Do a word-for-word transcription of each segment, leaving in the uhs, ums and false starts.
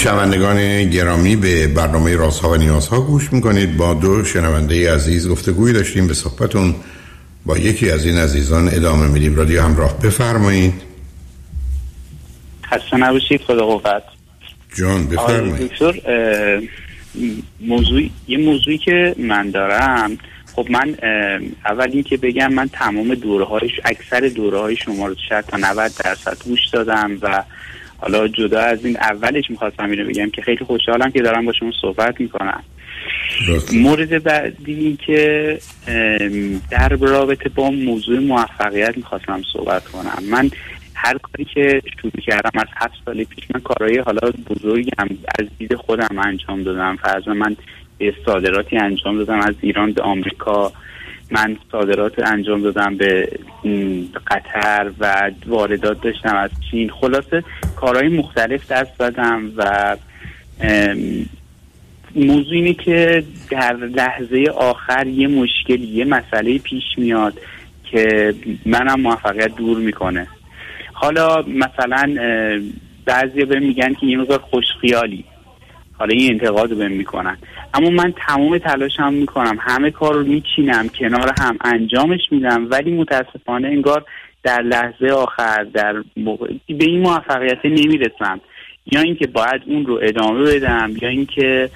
شنوندگان گرامی، به برنامه رازها و نیازها گوش میکنید. با دو شنونده عزیز گفتگوی داشتیم. به صحبتون با یکی از این عزیزان ادامه میدیم. رادیو همراه، بفرمایید. خسته نباشید، خدا قوت. جان بفرمایید. دکتر، موضوع یه موضوعی که من دارم، خب من اول این که بگم من تمام دوره‌های اکثر دوره‌های شما رو شاید تا نود درصد گوش دادم و حالا جدا از این اولش میخواستم اینو بگم که خیلی خوشحالم که دارم با شما صحبت میکنم. مورد بعدی این که در رابطه با موضوع موفقیت میخواستم صحبت کنم. من هر کاری که شروع کردم از هفت سال پیش، من کارهای حالا بزرگم از دید خودم انجام دادم. فرضاً من صادراتی انجام دادم از ایران به آمریکا، من صادرات انجام دادم به قطر و واردات داشتم از چین. خلاصه کارهای مختلف دست دادم و موضوع اینه که در لحظه آخر یه مشکلی، یه مسئله پیش میاد که منم موفقیت دور میکنه. حالا مثلا بعضی بهم میگن که یه مقدار خوشخیالی، حالا این انتقاد رو بهم میکنن، اما من تمام تلاشم میکنم، همه کار رو میچینم کنار هم انجامش میدم، ولی متاسفانه انگار در لحظه آخر در موقع به این موفقیت نمیرسم. یا اینکه باید اون رو ادامه بدم، یا اینکه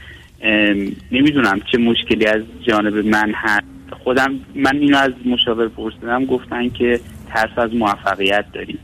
نمیدونم چه مشکلی از جانب من هست. خودم من اینو از مشاور پرسیدم، گفتن که ترس از موفقیت داریم.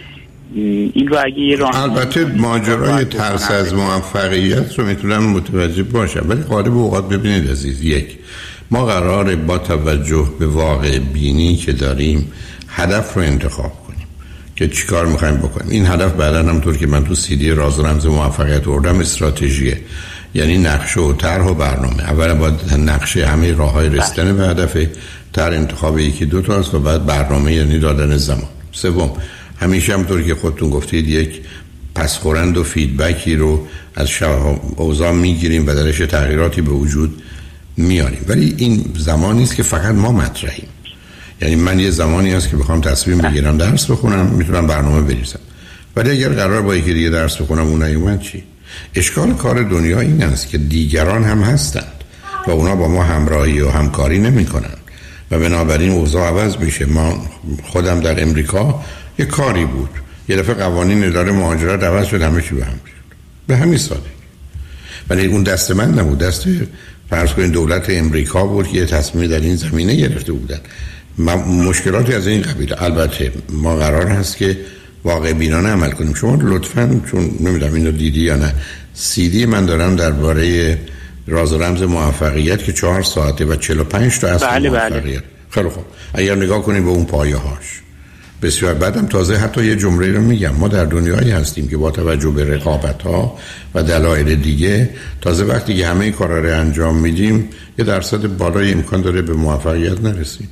این رو اگه یه راه، البته ماجرای ترس از موفقیت رو میتونم متوجه باشم، ولی غالب اوقات ببینید عزیز، یک ما قراره با توجه به واقع بینی که داریم هدف رو انتخاب کنیم که چیکار میخوایم بکنیم. این هدف بعدا همونطور که من تو سی دی راز و رمز موفقیت آوردم استراتژیه، یعنی نقشه و طرح و برنامه. اولا باید نقشه همه راههای رسیدن به هدف، طرح انتخاب یکی دو تا است و بعد برنامه یعنی دادن زمان. سوم، همیشه همونطور که خودتون گفتید یک پسخورند و فیدبکی رو از اوضاع میگیریم و درش تغییراتی به وجود میاریم، ولی این زمانی است که فقط ما مطرحیم. یعنی من یه زمانی هست که بخوام تصمیم بگیرم درس بخونم، میتونم برنامه بنویسم، ولی اگر قرار با یکی دیگه درس بخونم اون نیومد چی؟ اشکال کار دنیا این است که دیگران هم هستند و اونا با ما همراهی و همکاری نمیکنن و بنابراین اوضاع عوض میشه. ما خودم در امریکا یه کاری بود، یه دفعه قوانین اداره مهاجرت عوض شد، همه چی به هم شد، به همین سادگی. ولی اون دست من نبود، دست فرض کنید دولت امریکا بود که یه تصمیم در این زمینه گرفته بودن. مشکلاتی از این قبیل. البته ما قرار هست که واقع بینانه عمل کنیم. شما لطفاً، چون نمیدونم اینو دیدی یا نه، سی دی من دارم درباره راز و رمز موفقیت که چهار ساعته و چهل و پنج تا اصل بله موفقیت. بله. خیلی خوب، اگر نگاه کنیم به اون پایه هاش بسیار. بعدم تازه حتی یه جمله رو میگم، ما در دنیایی هستیم که با توجه به رقابت ها و دلایل دیگه، تازه وقتی که همه کارا رو انجام میدیم یه درصد بالای امکان داره به موفقیت نرسیم،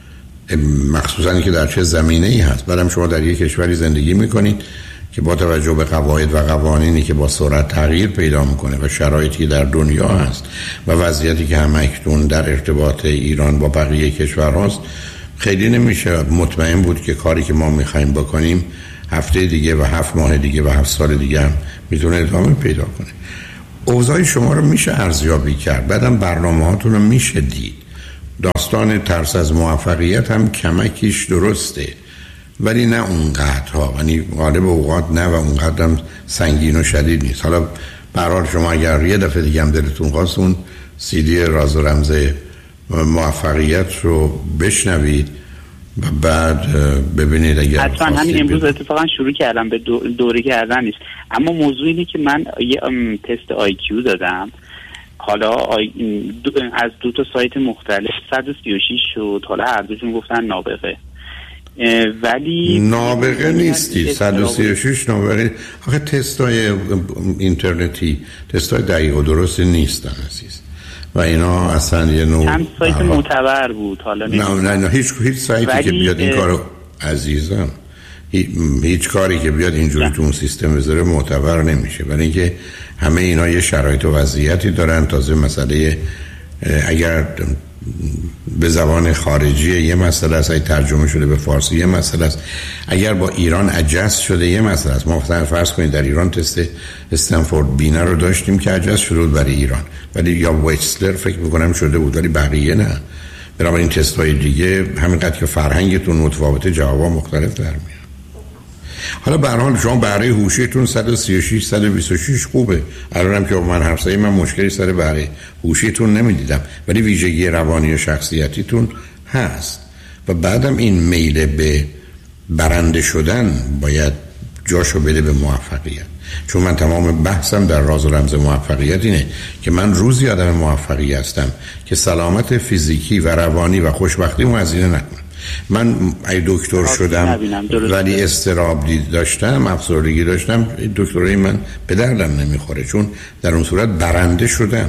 مخصوصا که در چه زمینه‌ای هست. بعدم شما در یک کشوری زندگی میکنید که با توجه به قواعد و قوانینی که با سرعت تغییر پیدا میکنه و شرایطی در دنیا هست و وضعیتی که همکنون در ارتباط ایران با بقیه کشورهاست، خیلی نمیشه مطمئن بود که کاری که ما میخوایم بکنیم هفته دیگه و هفت ماه دیگه و هفت سال دیگه هم میتونه ادامه پیدا کنه. اوضاع شما رو میشه ارزیابی کرد، بعدم برنامه هاتون رو میشه دید. داستان ترس از موفقیت هم کمکیش درسته، ولی نه اونقدر ها، یعنی غالب اوقات نه و اونقدر هم سنگین و شدید نیست. حالا به هر حال شما اگر یه دفعه دیگه هم دلتون خواست اون سی دی راز و رمز موفقیت رو بشنوید و بعد ببینید. اگر حتما همین امروز اتفاقا شروع کردم به دوره کردن نیست، اما موضوع اینه که من یه تست آی کیو دادم. حالا آی... دو... از دو تا سایت مختلف صد و سی و شش شد. حالا هر دوشون گفتن نابغه، ولی نابغه نیستی. صد و سی و شش نابغه. آخه تستای اینترنتی تستای دقیق و درست نیستن عزیز، و اینا اصلا یه نوع چند سایت معتبر بود. حالا نه نه نه هیچ هیچ سایتی که بیاد این کارو عزیزم، هیچ, هیچ کاری که بیاد اینجوری تو اون سیستم بذاره معتبر نمیشه، برای اینکه همه اینا یه شرایط و وضعیتی دارن. تازه مسئله اگر به زبان خارجی یه مسئله است، ترجمه شده به فارسی یه مسئله است، اگر با ایران اجاز شده یه مسئله است. ما مثلا فرض کنید در ایران تست استنفورد بینه رو داشتیم که اجاز شده بود برای ایران، ولی یا ویتسلر فکر میکنم شده بود ولی بقیه نه. بنابراین تست های دیگه همینقدر که فرهنگتون متفاوته جوابا مختلف در میاد. حالا به هر حال شما بهره هوشیتون صد و سی و شش صد و بیست و شش خوبه. الانم که من حرف زدم من مشکلی سر بهره هوشیتون نمیدیدم، ولی ویژگی روانی و شخصیتیتون هست و بعدم این میل به برنده شدن باید جاشو بده به موفقیت. چون من تمام بحثم در راز و رمز موفقیت اینه که من روزی آدم موفقی هستم که سلامت فیزیکی و روانی و خوشبختیمو هزینه نکنم. من ای دکتر شدم ولی اضطراب داشتم، افسردگی داشتم، دکترای من به دردم نمیخوره، چون در اون صورت برنده شدم،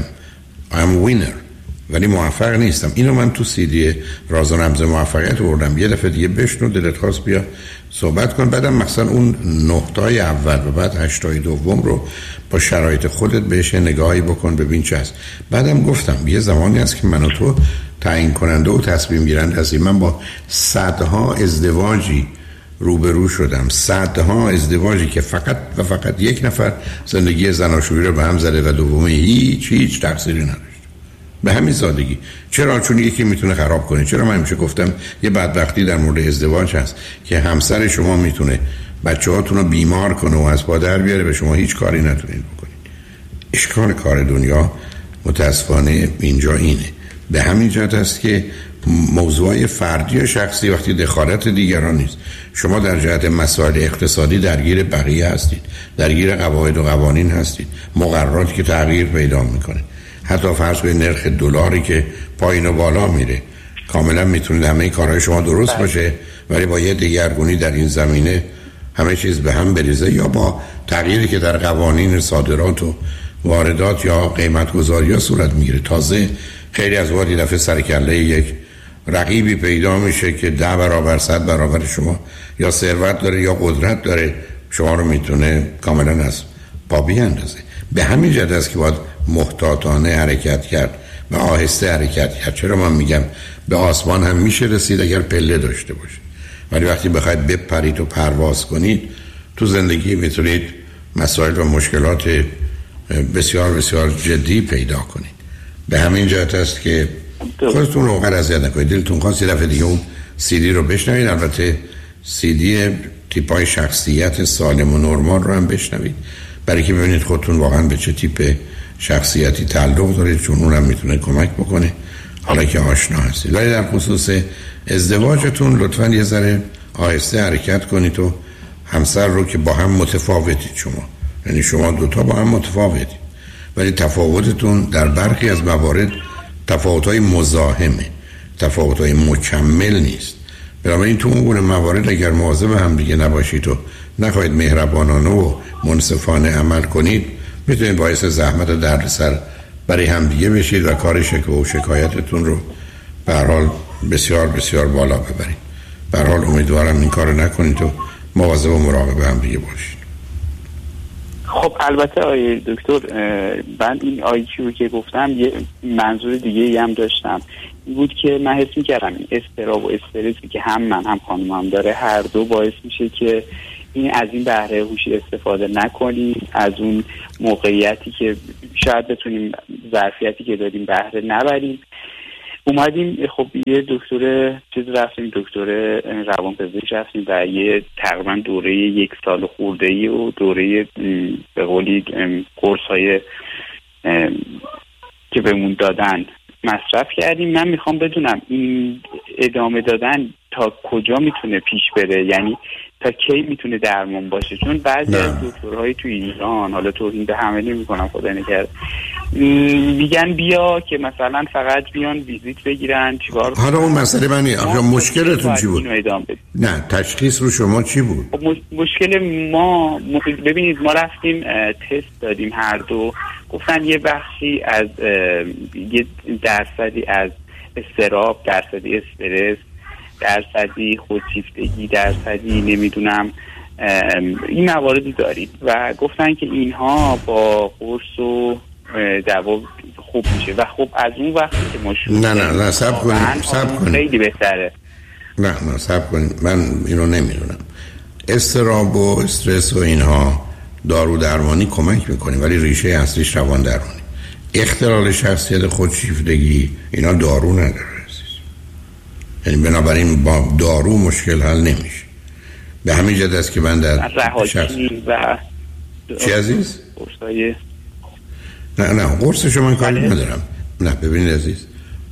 I'm winner، ولی موفق نیستم. اینو من تو سیدی راز و رمز موفقیت آوردم. یه دفعه دیگه بشنو، دلت خواست بیا صحبت کن. بعدم مثلا اون نقطه‌های اول و بعد هشتای دوم رو با شرایط خودت بهش نگاهی بکن، ببین چه هست. بعدم گفتم یه زمانی هست که من و تو تعیین کننده و تصمیم گیرنده هستیم. من با صدها ازدواجی روبرو شدم، صدها ازدواجی که فقط و فقط یک نفر زندگی زناشویی رو به هم زده و دومی هیچ هیچ تقصیری نداشت. به همین سادگی. چرا؟ چون یکی میتونه خراب کنه. چرا؟ من همیشه گفتم یه بدبختی در مورد ازدواج هست که همسر شما میتونه بچه‌هاتون رو بیمار کنه و از پا در بیاره و شما هیچ کاری نتونید بکنید. اشکال کار دنیا متاسفانه اینجا اینه. به همین جهت است که موضوعی فردی و شخصی وقتی دخالت دیگران نیست، شما در جهت مسائل اقتصادی درگیر بقیه هستید، درگیر قواعد و قوانین هستید، مقرراتی که تغییر پیدا میکنه. حتی فرض کنید نرخ دلاری که پایین و بالا میره، کاملا میتونید همه کارهای شما درست باشه ولی با یه دیگرگونی در این زمینه همه چیز به هم بریزه، یا با تغییری که در قوانین صادرات و واردات یا قیمت گذاری ها صورت میگیره. تازه خیلی از وقت دفعه سرکله یک رقیبی پیدا میشه که ده برابر صد برابر شما یا ثروت داره یا قدرت داره، شما رو میتونه کاملا از پا بیاندازه. به همین جهت است که باید محتاطانه حرکت کرد و آهسته حرکت کرد. چرا من میگم به آسمان هم میشه رسید اگر پله داشته باشه، ولی وقتی بخواید بپرید و پرواز کنید تو زندگی میتونید مسائل و مشکلات بسیار بسیار جدی پیدا کنید. به همین جهت است که خودتون رو اونقدر اذیت نکنید. دلتون خواست یه دفعه دیگه اون سیدی رو بشنوید، البته سیدی تیپای شخصیت سالم و نرمال رو هم بشنوید برای که ببینید خودتون واقعا به چه تیپ شخصیتی تعلق دارید، چون اونم میتونه کمک بکنه حالا که آشنا هستید. ولی در خصوص ازدواجتون لطفاً یه ذره آهسته حرکت کنید و همسر رو که با هم متفاوتید، شما یعنی شما دوتا با هم متفاوتید ولی تفاوتتون در برخی از موارد تفاوت‌های مزاحمه، تفاوت‌های مکمل نیست. بنابراین تو اون گونه موارد اگر مواظب هم دیگه نباشید و نخواهید مهربانانه و منصفانه عمل کنید، میتونید باعث زحمت و دردسر برای هم دیگه بشید و کار شکوه و شکایتتون رو به هر حال بسیار بسیار بالا ببرید. به هر حال امیدوارم این کارو نکنید و مواظب و مراقب هم دیگه باشید. خب البته آقای دکتر، من این آی کیو که گفتم یه منظور دیگه ای هم داشتم، این بود که من حس می‌کردم این اضطراب و استرسی که هم من هم خانمم داره هر دو باعث میشه که این از این بهره هوشی استفاده نکنیم، از اون موقعیتی که شاید بتونیم ظرفیتی که داریم بهره نبریم. اومدیم خب یه دکتر چیز رفتیم، دکتر روانپزشک رفتیم و یه تقریبا دوره یک سال خورده‌ای و دوره به قولی قرص‌های که بهمون دادن مصرف کردیم. من میخوام بدونم این ادامه دادن تا کجا میتونه پیش بره، یعنی تا کی میتونه درمان باشه؟ چون بعضی از دکترهای تو ایران، حالا توهین به همه نمی‌کنم خدا نکرد، میگن بیا که مثلا فقط بیان ویزیت بگیرن چیکار. حالا اون مسئله من آخه مشکلتون چی بود؟ نه تشخیص رو شما چی بود؟ مشکل ما ببینید ما رفتیم تست دادیم هر دو، گفتن یه بخشی از یه درصدی از اضطراب، درصدی استرس، درصدی خودشیفتگی، درصدی نمیدونم این مواردی دارید و گفتن که اینها با قرص و دوا خوب میشه و خب از اون وقتی که ما شروع نه نه نه صبر کنید صبر کنید خیلی بهتره. نه نه صبر کنید، من اینو نمیدونم. اضطراب و استرس و اینها دارو درمانی کمک میکنه ولی ریشه اصلیش روان درمانی. اختلال شخصیت خودشیفتگی اینا دارو نداره، یعنی بنابراین با دارو مشکل حل نمیشه. به همین جهت است که من در شخص و چی عزیز؟ قرصای نه نه قرصشو من کاری ندارم. نه ببینید عزیز،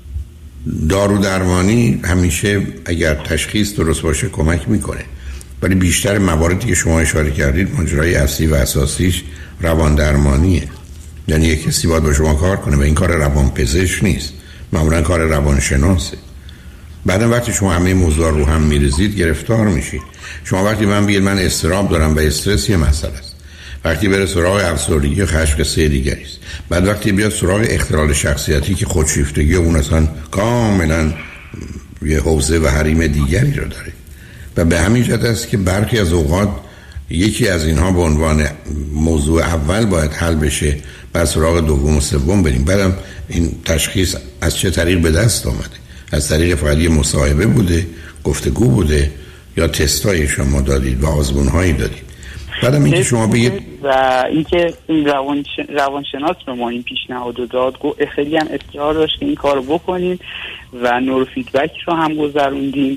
دارو درمانی همیشه اگر تشخیص درست باشه کمک میکنه ولی بیشتر مواردی که شما اشاره کردید ماجرای اصلی و اساسیش روان درمانیه. یعنی یک کسی باید با شما کار کنه و این کار روانپزشک نیست، معمولا کار روانشناسه. بعدم وقتی شما همه موضوع رو هم میریزید گرفتار میشید. شما وقتی من بگید من اضطراب دارم و استرس یه مسئله است، وقتی بره سراغ افسردگی و خشم سه دیگری است، بعد وقتی بیاد سراغ اختلال شخصیتی که خودشیفتگی اون اصلا کاملا یه حوزه و حریم دیگری رو داره و به همین جهت است که برخی از اوقات یکی از اینها به عنوان موضوع اول باید حل بشه، بعد سراغ دوم و سوم بریم. بعدم این تشخیص از چه طریق به دست آمده؟ از طریق فقط یه مصاحبه بوده، گفتگو بوده، یا تستای شما دادید و آزمون‌هایی دادید؟ بعدم اینکه شما بگید و اینکه این روان روانشناس به ما این پیشنهاد داد، گفت خیلی هم اصرار داشت که این کارو بکنیم و نورو فیدبک رو هم گذروندیم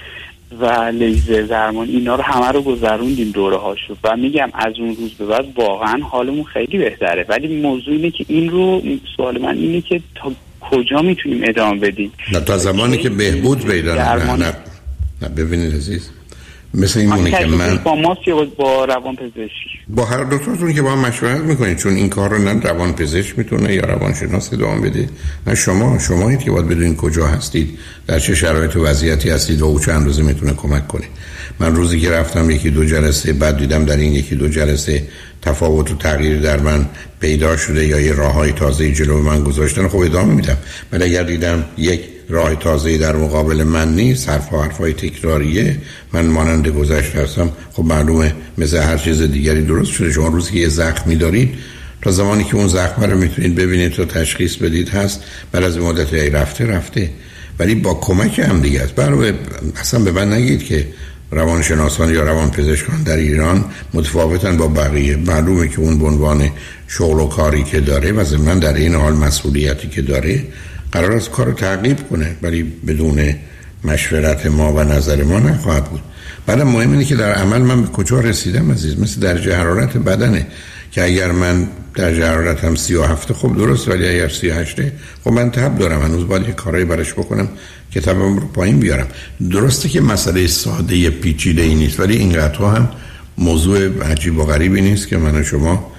و لیزر درمان اینا رو همه رو گذروندیم دوره هاشو و میگم از اون روز به بعد واقعا حالمون خیلی بهتره. ولی موضوع اینه که این رو سوال من اینه که تا کجا میتونیم ادامه بدیم؟ نه تا زمانی که بهبود پیدا نه نه نه ببینید عزیز، مثل این مونه که من با ماست یا با روان پزشک، با هر دوتاتون که با هم مشورت میکنید، چون این کار رو نه روان پزشک میتونه یا روانشناس ادامه بده نه شما. شمایید که باید بدونید کجا هستید، در چه شرایط و وضعیتی هستید و او چند روزه میتونه کمک کنه. من روزی که رفتم یکی دو جلسه، بعد دیدم در این یکی دو جلسه تفاوت و تغییر در من پیدا شده یا یه راههای تازه جلو من گذاشتن، خب ادامه میدم. ولی اگر دیدم یک راه تازه در مقابل من نیست، حرف ها حرفای تکراریه، من مانند گذشته هستم، خب معلومه مثل هر چیز دیگری درست شده. شما روزی که یه زخمی دارید تا زمانی که اون زخم رو میتونید ببینید تا تشخیص بدید هست، بعد از مدتی رفته رفته، ولی با کمک هم دیگه است. برای اصلا به من نگید که روانشناسان یا روانپزشکان در ایران متفاوتن با بقیه. معلومه که اون به عنوان شغل و کاری که داره و ضمن در این حال مسئولیتی که داره قرار است کارو تعقیب کنه، ولی بدون مشورت ما و نظر ما نخواهد بود. بعد مهم اینه که در عمل من به کجا رسیدم عزیز. مثل درجه حرارت بدنه که اگر من درجه حرارتم سی و هفت خب درست، ولی اگر سی و هشت خب من تب دارم، هنوز باید یه کارایی براش بکنم که تبم رو پایین بیارم. درسته که مسئله ساده پیچیده ای نیست، ولی اینقدرها هم موضوع عجیب و غریبی نیست که من و شما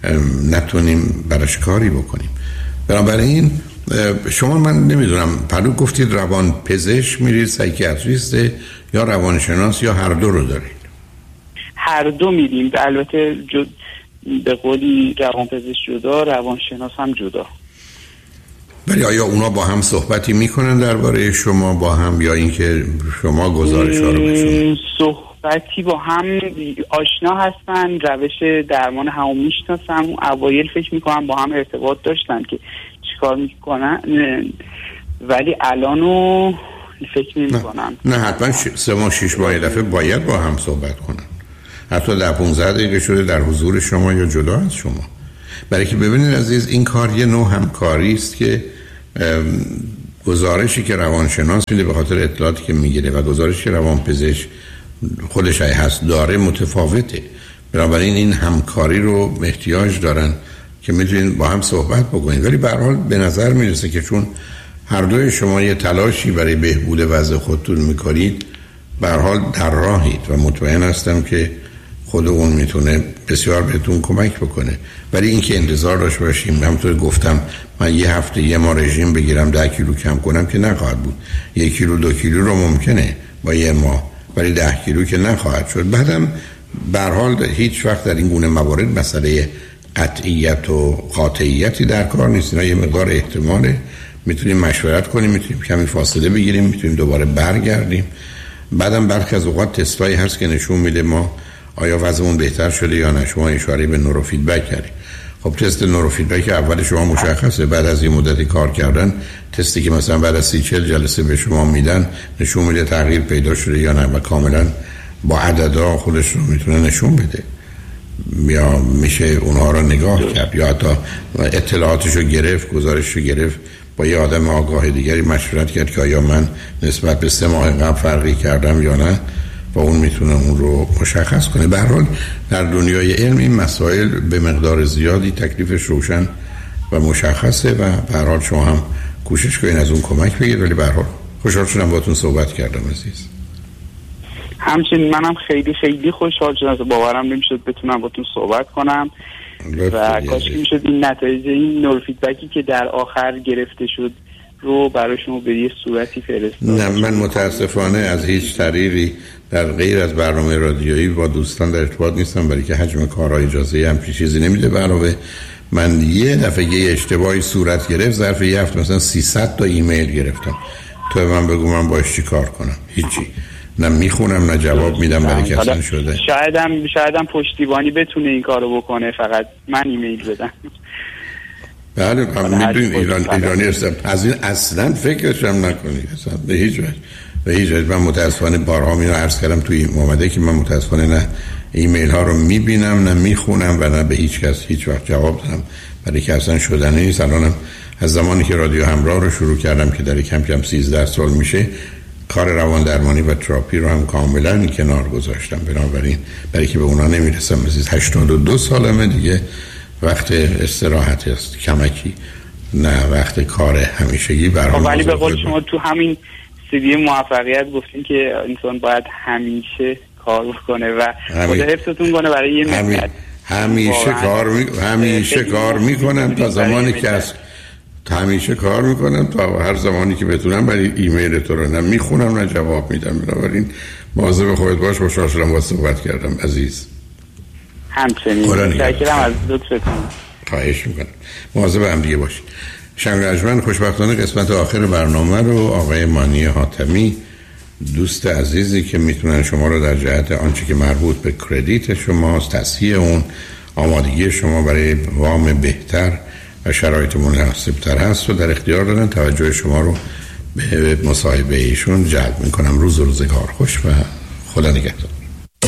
نتونیم براش کاری بکنیم. بنابراین شما، من نمیدونم، پلو گفتید روان پزشک میرید، سایکیاتریست یا روانشناس یا هر دو رو دارید؟ هر دو میریم. البته جد... به قولی روان پزشک جدا، روانشناس هم جدا. ولی آیا اونا با هم صحبتی میکنن درباره شما با هم، یا اینکه شما گزارش ها رو بشونید؟ صحبتی با هم آشنا هستن، روش درمان همو میشناسن. اوایل فکر میکنم با هم ارتباط داشتن که چیکار میکنن، ولی الانو فکر نمیکنم. نه, نه حتما ش... سه ماه شیش ماه دفعه باید با هم صحبت کنن، حتی در پونزده دقیقه شده در حضور شما یا جدا از شما. برای که ببینید عزیز، این کار یه نوع همکاری است که گزارشی که روانشناس میده به خاطر اطلاعاتی که میگیره و گزارشی که روانپزشک خودش هست داره متفاوته. بنابراین این همکاری رو احتیاج دارن که میتونید با هم صحبت بکنید. ولی به هر حال به نظر میرسه که چون هر دوی شما یه تلاشی برای بهبود وضع خودتون میکنید، به هر حال در راهید و مطمئن هستم که خود اون میتونه بسیار بهتون کمک بکنه. ولی اینکه انتظار داشته باشیم همونطور گفتم من یه هفته یه ماه رژیم بگیرم ده کیلو کم کنم که نخواهد بود. یک کیلو دو کیلو رو ممکنه با یه ماه، ولی ده کیلو که نخواهد شد. بعدم به هر حال هیچ وقت در این گونه موارد مسئله قطعیت و قاطعیتی در کار نیست، اینا یه مقدار احتماله. میتونیم مشورت کنیم، میتونیم کمی فاصله بگیریم، میتونیم دوباره برگردیم. بعدم برخی از اوقات تستایی هست که نشون میده ما آیا وضعمون بهتر شده یا نه. شما اشاره به نورو فیدبک کردید، خب تست نوروفیدبک اول شما مشخصه، بعد از این مدتی کار کردن تستی که مثلا بعد از سی چل جلسه به شما میدن نشون میده تغییر پیدا شده یا نه و کاملا با عددا خودش رو میتونه نشون بده، یا میشه اونها رو نگاه کرد یا حتی اطلاعاتش رو گرفت، گزارش رو گرفت، با یه آدم آگاه دیگری مشورت کرد که آیا من نسبت به سه ماه قبل فرقی کردم یا نه و اون میتونه اون رو مشخص کنه. به هر حال در دنیای علم این مسائل به مقدار زیادی تکلیفش روشن و مشخصه و به هر حال شما هم کوشش کنید از اون کمک بگیرید. ولی به هر حال خوشحال شدم باهاتون صحبت کردم عزیز. همچنین منم خیلی خیلی خوشحال شدم، باورم نمیشد بتونم باهاتون صحبت کنم و کاش که میشد این نتایج این نوروفیدبکی که در آخر گرفته شد رو برای شما به یه صورتی فرستادم. نه من متاسفانه از هیچ طریقی در غیر از برنامه رادیویی با دوستان در ارتباط نیستم، برای که حجم کارهای اجازه هم چیزی نمیده. علاوه من یه دفعه یه اشتباهی صورت گرفت، ظرف یه هفته مثلا سیصد تا ایمیل گرفتم. تو من بگو من باش چی کار کنم؟ هیچی، نه میخونم نه جواب میدم برای که اصلا شده. شایدم شایدم پشتیبانی بتونه این کارو بکنه، فقط من ایمیل بدم. بله من میدونم ایران ایرانی هستم، از این اصلا فکرش هم نکنید اصلا به هیچ وجه به هیچ وجه. من متاسفانه بارها اینو عرض کردم توی اومده که من متاسفانه نه ایمیل ها رو میبینم نه میخونم و نه به هیچ کس هیچ وقت جواب دادم، برای که اصلا شدنی نیست. الانم از زمانی که رادیو همراه رو شروع کردم که در کم کم سیزده سال میشه، کار روان درمانی و تراپی رو هم کاملا کنار گذاشتم. بنابراین برای که به اونا نمیرسم. عزیز هشتاد و دو سالمه دیگه، وقت استراحت است کمکی، نه وقت کار همیشگی. برام ولی به قول شما تو همین سیدی موفقیت گفتین که انسان باید همیشه کار بکنه و خدا حفظتون کنه برای یه مدت. همیشه کار می... همیشه کار میکنم تا زمانی که از همیشه کار میکنم تا هر زمانی که بتونم، برای ایمیل تو رو نه میخونم نه جواب میدم. بنابراین مواظب خودت باش. خوشحال شدم با صحبت کردم عزیز. همچنین متشکرم از لطفتون. خواهش میکنم. مواظب هم دیگه باشید. شنگ رجمن خوشبختانه قسمت آخر برنامه رو آقای مانی حاتمی، دوست عزیزی که میتونن شما رو در جهت آنچه که مربوط به کردیت شماست، تصحیح اون، آمادگی شما برای وام بهتر و شرایط مناسب‌تر هست و در اختیار دارن. توجه شما رو به مصاحبه ایشون جلب میکنم. روز و روزگار خوش و خدا نگهدار.